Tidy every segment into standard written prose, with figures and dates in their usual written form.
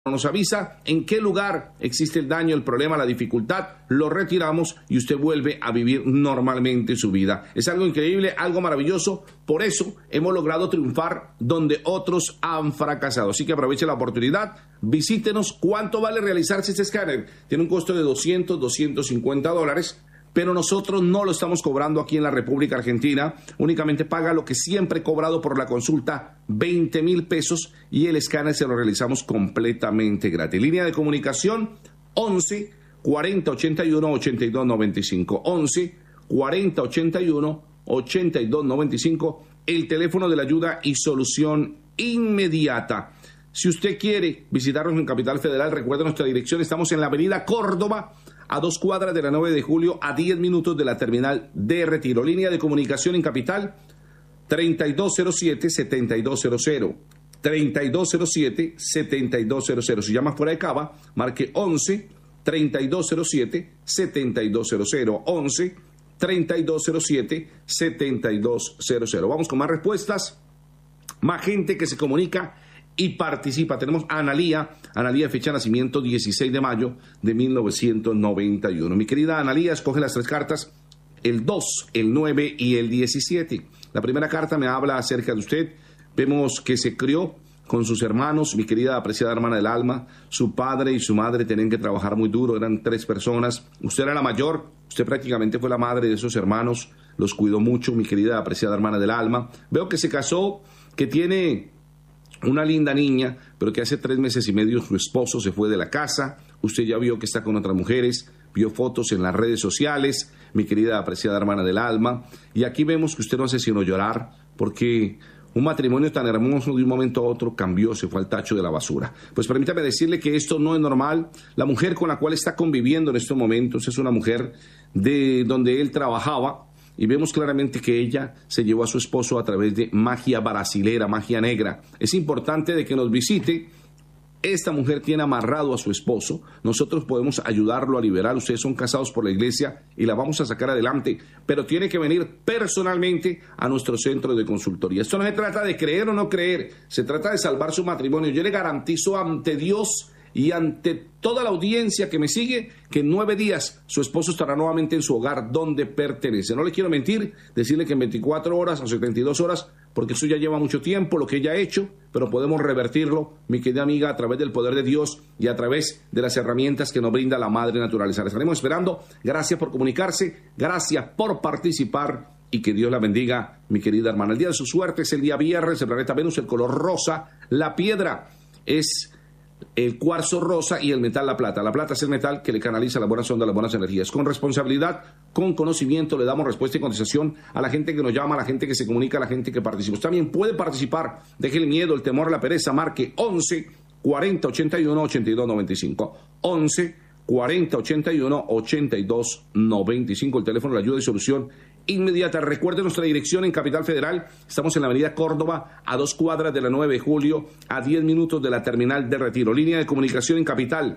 Nos avisa en qué lugar existe el daño, el problema, la dificultad, lo retiramos y usted vuelve a vivir normalmente su vida. Es algo increíble, algo maravilloso, por eso hemos logrado triunfar donde otros han fracasado. Así que aproveche la oportunidad, visítenos. ¿Cuánto vale realizarse este escáner? Tiene un costo de $250, pero nosotros no lo estamos cobrando aquí en la República Argentina. Únicamente paga lo que siempre he cobrado por la consulta, 20,000 pesos, y el escáner se lo realizamos completamente gratis. Línea de comunicación 11 40 81 82 95, 11 40 81 82 95, el teléfono de la ayuda y solución inmediata. Si usted quiere visitarnos en Capital Federal, recuerde nuestra dirección. Estamos en la avenida Córdoba, a 2 cuadras de la 9 de julio, a 10 minutos de la terminal de Retiro. Línea de comunicación en Capital 3207-7200. 3207-7200. Si llama fuera de Cava, marque 11-3207-7200. 11-3207-7200. Vamos con más respuestas. Más gente que se comunica y participa. Tenemos a Analía, fecha de nacimiento 16 de mayo de 1991. Mi querida Analía, escoge las 3 cartas, el 2, el 9 y el 17. La primera carta me habla acerca de usted. Vemos que se crió con sus hermanos, mi querida apreciada hermana del alma. Su padre y su madre tenían que trabajar muy duro, eran 3 personas. Usted era la mayor, usted prácticamente fue la madre de esos hermanos, los cuidó mucho, mi querida apreciada hermana del alma. Veo que se casó, que tiene una linda niña, pero que hace 3 meses y medio su esposo se fue de la casa. Usted ya vio que está con otras mujeres, vio fotos en las redes sociales, mi querida apreciada hermana del alma. Y aquí vemos que usted no hace sino llorar, porque un matrimonio tan hermoso de un momento a otro cambió, se fue al tacho de la basura. Pues permítame decirle que esto no es normal. La mujer con la cual está conviviendo en estos momentos es una mujer de donde él trabajaba, y vemos claramente que ella se llevó a su esposo a través de magia brasilera, magia negra. Es importante de que nos visite. Esta mujer tiene amarrado a su esposo. Nosotros podemos ayudarlo a liberar. Ustedes son casados por la iglesia y la vamos a sacar adelante, pero tiene que venir personalmente a nuestro centro de consultoría. Esto no se trata de creer o no creer, se trata de salvar su matrimonio. Yo le garantizo ante Dios y ante toda la audiencia que me sigue que en 9 días su esposo estará nuevamente en su hogar donde pertenece. No le quiero mentir, decirle que en 24 horas o 72 horas, porque eso ya lleva mucho tiempo, lo que ella ha hecho, pero podemos revertirlo, mi querida amiga, a través del poder de Dios y a través de las herramientas que nos brinda la Madre Naturaleza. Le estaremos esperando. Gracias por comunicarse, gracias por participar y que Dios la bendiga, mi querida hermana. El día de su suerte es el día viernes, el planeta Venus, el color rosa, la piedra es el cuarzo rosa y el metal la plata. La plata es el metal que le canaliza las buenas ondas, las buenas energías. Con responsabilidad, con conocimiento, le damos respuesta y contestación a la gente que nos llama, a la gente que se comunica, a la gente que participa. Usted también puede participar. Deje el miedo, el temor, la pereza. Marque 11 40 81 82 95. 11 40 81 82 95. El teléfono de la ayuda y solución inmediata. Recuerde nuestra dirección en Capital Federal. Estamos en la avenida Córdoba, a 2 cuadras de la 9 de julio, a 10 minutos de la terminal de Retiro. Línea de comunicación en Capital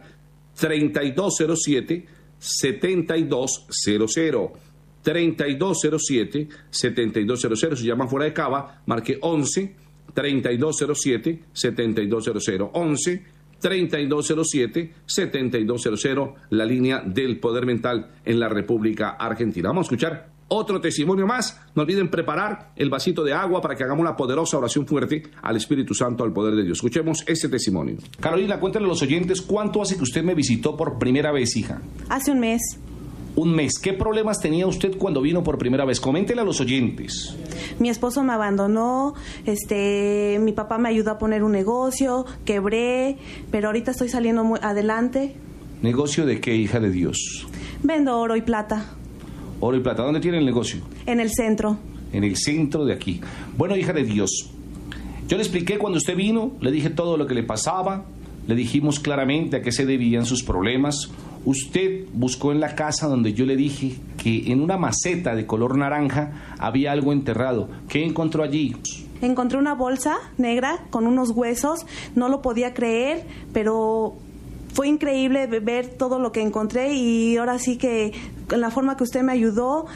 3207-7200. 3207-7200. Si llaman fuera de Cava, marque 11 3207-7200. 11 3207-7200, la línea del poder mental en la República Argentina. Vamos a escuchar otro testimonio más. No olviden preparar el vasito de agua para que hagamos la poderosa oración fuerte al Espíritu Santo, al poder de Dios. Escuchemos este testimonio. Carolina, cuéntale a los oyentes, ¿cuánto hace que usted me visitó por primera vez, hija? Hace un mes. Un mes. ¿Qué problemas tenía usted cuando vino por primera vez? Coméntele a los oyentes. Mi esposo me abandonó, mi papá me ayudó a poner un negocio, quebré, pero ahorita estoy saliendo muy adelante. ¿Negocio de qué, hija de Dios? Vendo oro y plata. Oro y plata. ¿Dónde tiene el negocio? En el centro. En el centro de aquí. Bueno, hija de Dios, yo le expliqué cuando usted vino, le dije todo lo que le pasaba, le dijimos claramente a qué se debían sus problemas. Usted buscó en la casa donde yo le dije que en una maceta de color naranja había algo enterrado. ¿Qué encontró allí? Encontré una bolsa negra con unos huesos. No lo podía creer, pero fue increíble ver todo lo que encontré, y ahora sí que en la forma que usted me ayudó,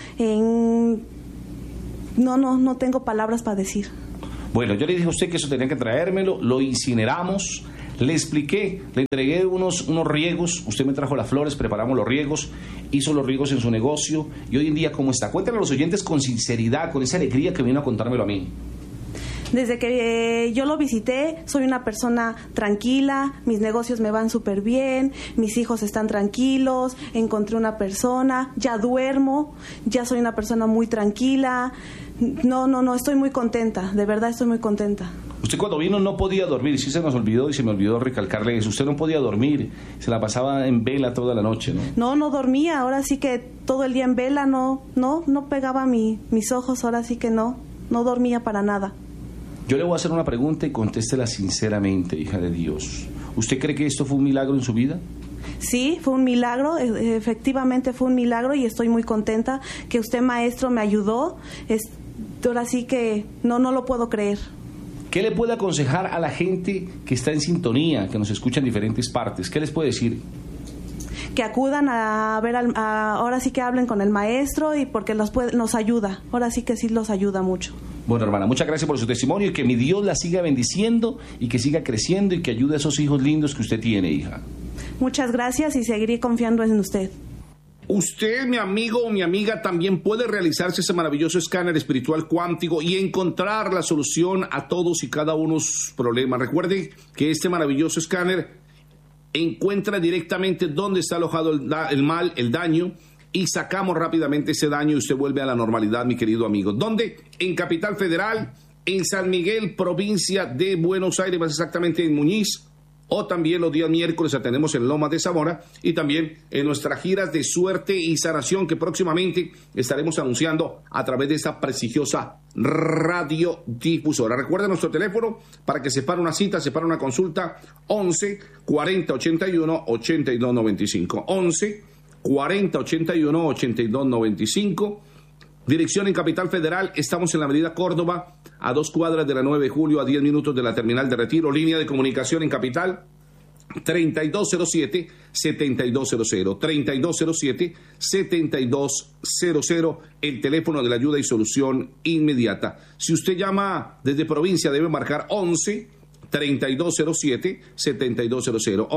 no tengo palabras para decir. Bueno, yo le dije a usted que eso tenía que traérmelo, lo incineramos, Le expliqué, le entregué unos riegos, usted me trajo las flores, preparamos los riegos, hizo los riegos en su negocio y hoy en día ¿cómo está? Cuéntale a los oyentes con sinceridad, con esa alegría que vino a contármelo a mí. Desde que yo lo visité, soy una persona tranquila, mis negocios me van súper bien, mis hijos están tranquilos, encontré una persona, ya duermo, ya soy una persona muy tranquila. No, estoy muy contenta, de verdad estoy muy contenta. Usted cuando vino no podía dormir, sí se nos olvidó y se me olvidó recalcarle eso. Usted no podía dormir, se la pasaba en vela toda la noche, ¿no? No dormía, ahora sí que todo el día en vela, no pegaba mis ojos, ahora sí que no dormía para nada. Yo le voy a hacer una pregunta y contéstela sinceramente, hija de Dios. ¿Usted cree que esto fue un milagro en su vida? Sí, fue un milagro, efectivamente fue un milagro y estoy muy contenta que usted, maestro, me ayudó. Ahora sí que no lo puedo creer. ¿Qué le puede aconsejar a la gente que está en sintonía, que nos escucha en diferentes partes? ¿Qué les puede decir? Que acudan a ver, ahora sí que hablen con el maestro y porque nos ayuda, ahora sí que sí los ayuda mucho. Bueno, hermana, muchas gracias por su testimonio y que mi Dios la siga bendiciendo y que siga creciendo y que ayude a esos hijos lindos que usted tiene, hija. Muchas gracias y seguiré confiando en usted. Usted, mi amigo o mi amiga, también puede realizarse ese maravilloso escáner espiritual cuántico y encontrar la solución a todos y cada uno de sus problemas. Recuerde que este maravilloso escáner encuentra directamente dónde está alojado el mal, el daño, y sacamos rápidamente ese daño y usted vuelve a la normalidad, mi querido amigo. ¿Dónde? En Capital Federal, en San Miguel, provincia de Buenos Aires, más exactamente en Muñiz, o también los días miércoles atendemos en Lomas de Zamora y también en nuestras giras de suerte y sanación que próximamente estaremos anunciando a través de esta prestigiosa radiodifusora. Recuerden nuestro teléfono para que separe una cita, separe una consulta, 11 40 81 82 95, 11 40 81 82 95. Dirección en Capital Federal, estamos en la avenida Córdoba, a 2 cuadras de la 9 de julio, a 10 minutos de la terminal de Retiro. Línea de comunicación en Capital, 3207-7200, 3207-7200, el teléfono de la ayuda y solución inmediata. Si usted llama desde provincia, debe marcar 11-3207-7200,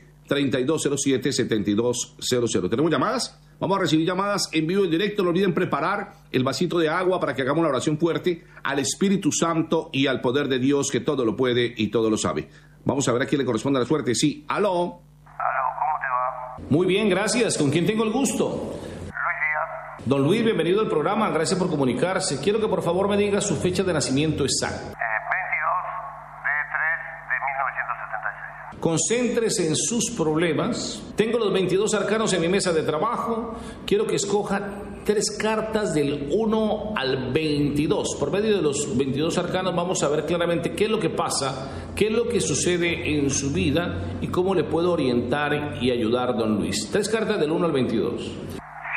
11-3207-7200. ¿Tenemos llamadas? Vamos a recibir llamadas en vivo y en directo. No olviden preparar el vasito de agua para que hagamos una oración fuerte al Espíritu Santo y al poder de Dios que todo lo puede y todo lo sabe. Vamos a ver a quién le corresponde la suerte. Sí, aló. Aló, ¿cómo te va? Muy bien, gracias. ¿Con quién tengo el gusto? Luis Díaz. Don Luis, bienvenido al programa. Gracias por comunicarse. Quiero que por favor me diga su fecha de nacimiento exacta. 22/3/1976. Concéntrese en sus problemas. Tengo los 22 arcanos en mi mesa de trabajo. Quiero que escoja 3 cartas del 1 al 22. Por medio de los 22 arcanos vamos a ver claramente qué es lo que pasa, qué es lo que sucede en su vida y cómo le puedo orientar y ayudar, don Luis. 3 cartas del 1 al 22. 7, 14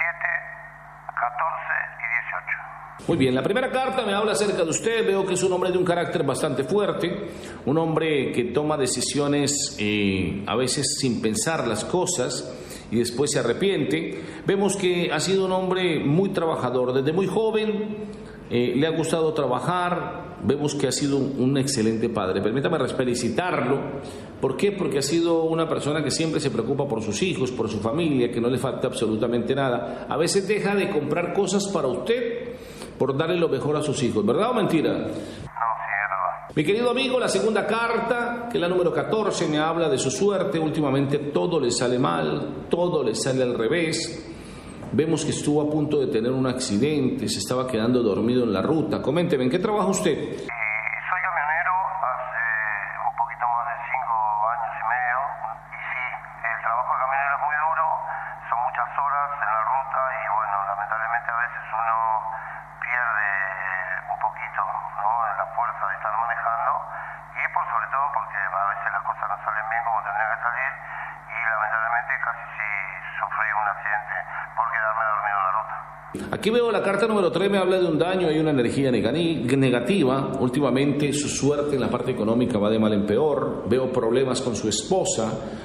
y 18. Muy bien, la primera carta me habla acerca de usted. Veo que es un hombre de un carácter bastante fuerte, un hombre que toma decisiones a veces sin pensar las cosas y después se arrepiente. Vemos que ha sido un hombre muy trabajador, desde muy joven le ha gustado trabajar. Vemos que ha sido un excelente padre. Permítame felicitarlo. ¿Por qué? Porque ha sido una persona que siempre se preocupa por sus hijos, por su familia, que no le falta absolutamente nada. A veces deja de comprar cosas para usted por darle lo mejor a sus hijos, ¿verdad o mentira? No, sí, es verdad. Mi querido amigo, la segunda carta, que es la número 14, me habla de su suerte. Últimamente todo le sale mal, todo le sale al revés. Vemos que estuvo a punto de tener un accidente, se estaba quedando dormido en la ruta. Coménteme, ¿en qué trabaja usted? Soy camionero hace un poquito más de 5 años y medio. Y sí, el trabajo de camionero es muy duro, son muchas horas en la ruta y bueno, lamentablemente a veces uno pierde un poquito, ¿no?, la fuerza de estar manejando y por sobre todo porque a veces las cosas no salen bien como tendrían que salir y lamentablemente casi sí sufrí un accidente por quedarme dormido en la ruta. Aquí veo la carta número 3, me habla de un daño, hay una energía negativa. Últimamente su suerte en la parte económica va de mal en peor. Veo problemas con su esposa.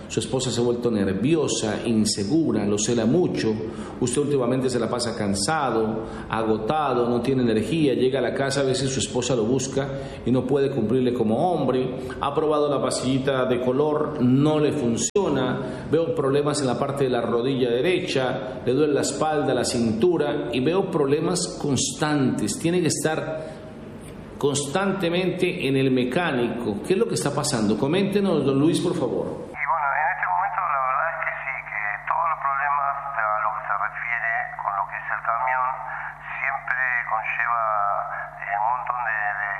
su esposa se ha vuelto nerviosa, insegura, lo cela mucho, usted últimamente se la pasa cansado, agotado, no tiene energía, llega a la casa, a veces su esposa lo busca y no puede cumplirle como hombre, ha probado la pastillita de color, no le funciona, veo problemas en la parte de la rodilla derecha, le duele la espalda, la cintura y veo problemas constantes, tiene que estar constantemente en el mecánico. ¿Qué es lo que está pasando? Coméntenos, don Luis, por favor. Y bueno, en este momento la verdad es que sí, que todos los problemas a lo que se refiere con lo que es el camión siempre conlleva un montón de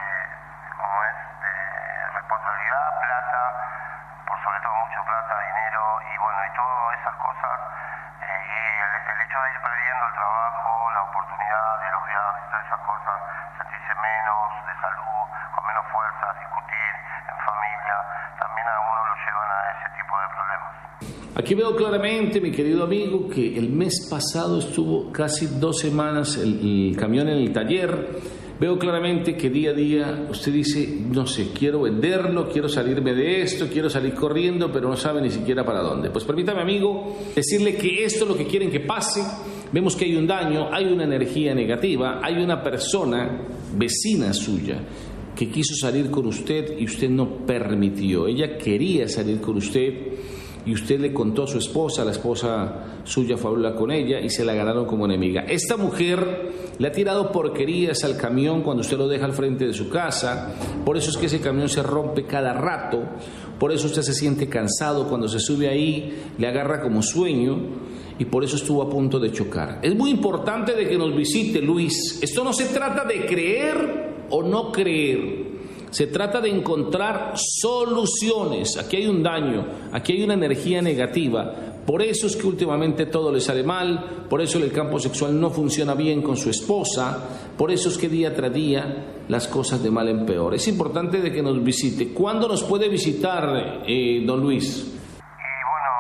responsabilidad, plata, por sobre todo mucho plata, dinero y bueno, y todas esas cosas. Y el hecho de ir perdiendo el trabajo, la oportunidad de los viajes, todas esas cosas, sentirse menos de salud, con menos fuerza, discutir en familia, también a uno lo llevan a ese tipo de problemas. Aquí veo claramente, mi querido amigo, que el mes pasado estuvo casi 2 semanas el camión en el taller. Veo claramente que día a día usted dice, no sé, quiero venderlo, quiero salirme de esto, quiero salir corriendo, pero no sabe ni siquiera para dónde. Pues permítame, amigo, decirle que esto es lo que quieren que pase. Vemos que hay un daño, hay una energía negativa, hay una persona vecina suya que quiso salir con usted y usted no permitió. Ella quería salir con usted y usted le contó a su esposa, la esposa suya fue a hablar con ella y se la ganaron como enemiga. Esta mujer le ha tirado porquerías al camión cuando usted lo deja al frente de su casa, por eso es que ese camión se rompe cada rato, por eso usted se siente cansado cuando se sube ahí, le agarra como sueño y por eso estuvo a punto de chocar. Es muy importante de que nos visite, Luis. Esto no se trata de creer o no creer. Se trata de encontrar soluciones. Aquí hay un daño, aquí hay una energía negativa. Por eso es que últimamente todo le sale mal, por eso el campo sexual no funciona bien con su esposa, por eso es que día tras día las cosas de mal en peor. Es importante de que nos visite. ¿Cuándo nos puede visitar, don Luis? Y bueno,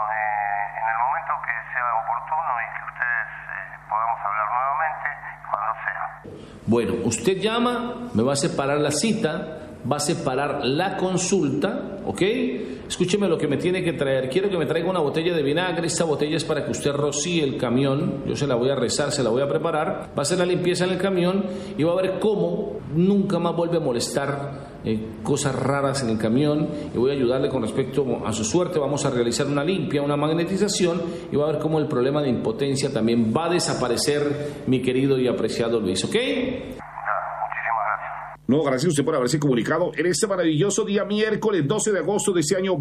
en el momento que sea oportuno y que ustedes podamos hablar nuevamente, cuando sea. Bueno, usted llama, me va a separar la cita, va a separar la consulta, ¿ok? Escúcheme lo que me tiene que traer. Quiero que me traiga una botella de vinagre. Esta botella es para que usted rocíe el camión. Yo se la voy a rezar, se la voy a preparar. Va a hacer la limpieza en el camión y va a ver cómo nunca más vuelve a molestar cosas raras en el camión. Y voy a ayudarle con respecto a su suerte. Vamos a realizar una limpia, una magnetización y va a ver cómo el problema de impotencia también va a desaparecer, mi querido y apreciado Luis, ¿ok? No, gracias a usted por haberse comunicado en este maravilloso día miércoles 12 de agosto de este año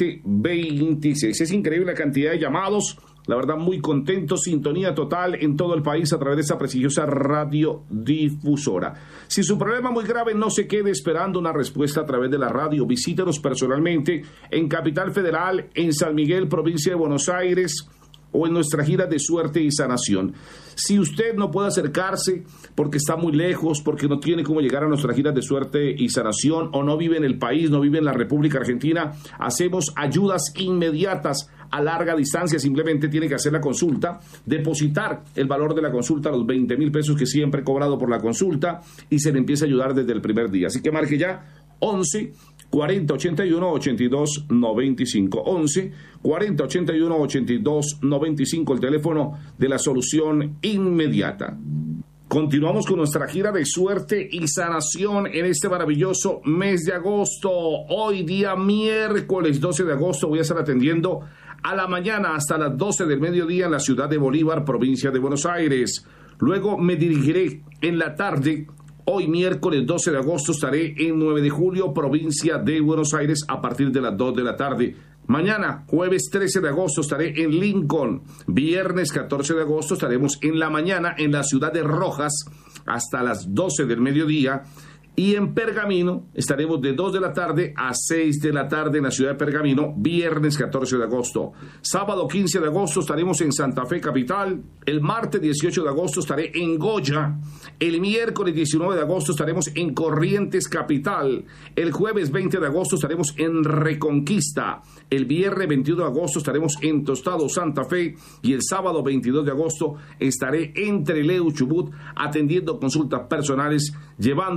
2026. Es increíble la cantidad de llamados, la verdad muy contento, sintonía total en todo el país a través de esta prestigiosa radiodifusora. Si su problema es muy grave, no se quede esperando una respuesta a través de la radio. Visítenos personalmente en Capital Federal, en San Miguel, provincia de Buenos Aires, o en nuestra gira de suerte y sanación. Si usted no puede acercarse porque está muy lejos, porque no tiene cómo llegar a nuestra gira de suerte y sanación, o no vive en el país, no vive en la República Argentina, hacemos ayudas inmediatas a larga distancia. Simplemente tiene que hacer la consulta, depositar el valor de la consulta, los 20,000 pesos que siempre he cobrado por la consulta, y se le empieza a ayudar desde el primer día. Así que marque ya 11 40 81 82 95. 11 40 81 82 95, el teléfono de la solución inmediata. Continuamos con nuestra gira de suerte y sanación en este maravilloso mes de agosto. Hoy día miércoles 12 de agosto voy a estar atendiendo a la mañana hasta las 12 del mediodía en la ciudad de Bolívar, provincia de Buenos Aires. Luego me dirigiré en la tarde. Hoy miércoles 12 de agosto estaré en 9 de julio, provincia de Buenos Aires, a partir de las 2 de la tarde. Mañana, jueves 13 de agosto, estaré en Lincoln. Viernes 14 de agosto estaremos en la mañana en la ciudad de Rojas hasta las 12 del mediodía. Y en Pergamino estaremos de 2 de la tarde a 6 de la tarde en la ciudad de Pergamino, viernes 14 de agosto. Sábado 15 de agosto estaremos en Santa Fe capital. El martes 18 de agosto estaré en Goya. El miércoles 19 de agosto estaremos en Corrientes capital. El jueves 20 de agosto estaremos en Reconquista. El viernes 21 de agosto estaremos en Tostado, Santa Fe. Y el sábado 22 de agosto estaré en Trelew, Chubut, atendiendo consultas personales, llevando, lógicamente,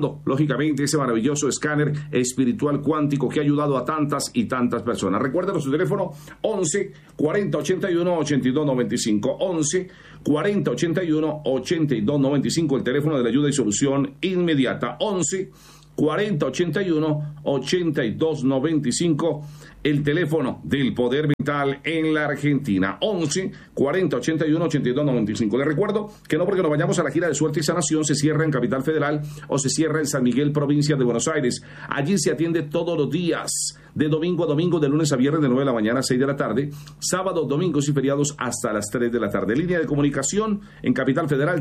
lógicamente ese maravilloso escáner espiritual cuántico que ha ayudado a tantas y tantas personas. Recuerden su teléfono 11 40 81 82 95, 11 40 81 82 95, el teléfono de la ayuda y solución inmediata, 11 40 81 82 95, el teléfono del poder vital en la Argentina, 11 40 81 82 95. Les recuerdo que no porque nos vayamos a la gira de suerte y sanación se cierra en Capital Federal o se cierra en San Miguel, provincia de Buenos Aires. Allí se atiende todos los días, de domingo a domingo, de lunes a viernes, de 9 de la mañana a 6 de la tarde, sábados, domingos y feriados hasta las 3 de la tarde. Línea de comunicación en Capital Federal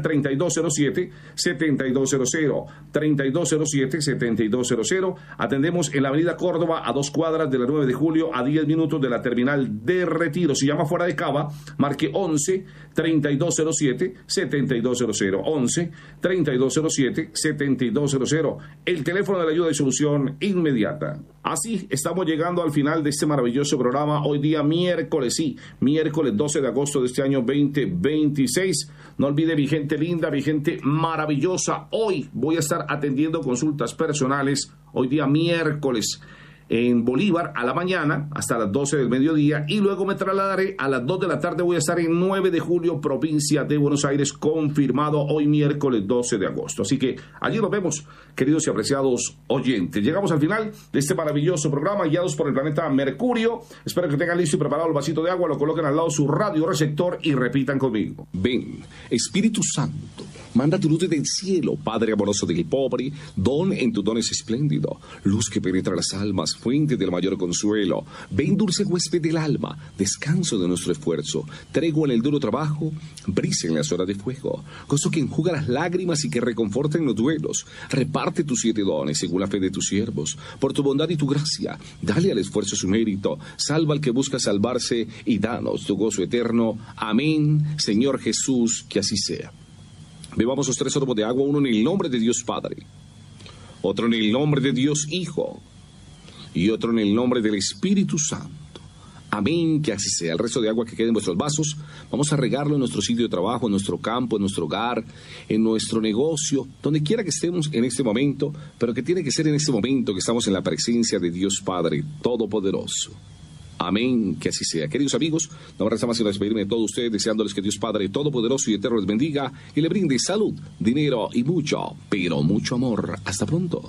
3207-7200, 3207-7200. Atendemos en la avenida Córdoba, a 2 cuadras de la 9 de julio, a 10 minutos de la terminal de Retiro. Si llama fuera de Cava, marque 11-3207-7200, 11-3207-7200, el teléfono de la ayuda y solución inmediata. Así estamos llegando al final de este maravilloso programa. Hoy día miércoles, miércoles 12 de agosto de este año 2026. No olvide, mi gente linda, mi gente maravillosa, hoy voy a estar atendiendo consultas personales. Hoy día miércoles en Bolívar a la mañana hasta las 12 del mediodía, y luego me trasladaré a las 2 de la tarde. Voy a estar en 9 de julio, provincia de Buenos Aires, confirmado hoy miércoles 12 de agosto. Así que allí nos vemos, queridos y apreciados oyentes. Llegamos al final de este maravilloso programa, guiados por el planeta Mercurio. Espero que tengan listo y preparado el vasito de agua, lo coloquen al lado de su radio receptor y repitan conmigo. Ven, Espíritu Santo, manda tu luz desde el cielo, Padre amoroso del pobre, don en tu don es espléndido, luz que penetra las almas, fuente del mayor consuelo. Ven, dulce huésped del alma, descanso de nuestro esfuerzo, tregua en el duro trabajo, brisa en las horas de fuego, gozo que enjuga las lágrimas y que reconforta en los duelos. Reparte tus 7 dones según la fe de tus siervos, por tu bondad y tu gracia, dale al esfuerzo su mérito, salva al que busca salvarse y danos tu gozo eterno. Amén, Señor Jesús, que así sea. Bebamos los 3 sorbos de agua, uno en el nombre de Dios Padre, otro en el nombre de Dios Hijo y otro en el nombre del Espíritu Santo. Amén, que así sea. El resto de agua que quede en vuestros vasos, vamos a regarlo en nuestro sitio de trabajo, en nuestro campo, en nuestro hogar, en nuestro negocio, donde quiera que estemos en este momento, pero que tiene que ser en este momento que estamos en la presencia de Dios Padre Todopoderoso. Amén, que así sea. Queridos amigos, no me resta más que despedirme de todos ustedes, deseándoles que Dios Padre Todopoderoso y Eterno les bendiga y le brinde salud, dinero y mucho, pero mucho amor. Hasta pronto.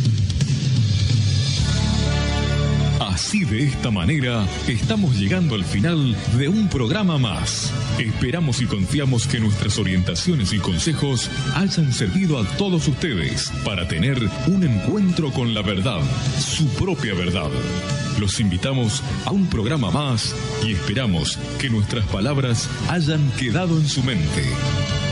Así, de esta manera, estamos llegando al final de un programa más. Esperamos y confiamos que nuestras orientaciones y consejos hayan servido a todos ustedes para tener un encuentro con la verdad, su propia verdad. Los invitamos a un programa más y esperamos que nuestras palabras hayan quedado en su mente.